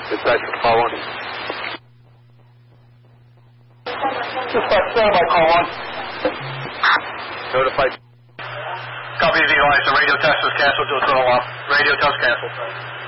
Dispatch for call 1. Dispatch, stand by call 1. Notify. Copy of Eagle Eye, the radio test was canceled. Do a total off. Radio test canceled.